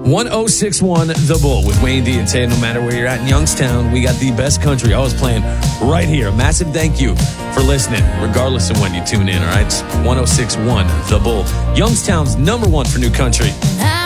1061 The Bull with Wayne D and Tay. No matter where you're at in Youngstown, we got the best country always playing right here. Massive thank you for listening, regardless of when you tune in, all right? It's 1061 The Bull, Youngstown's number one for new country.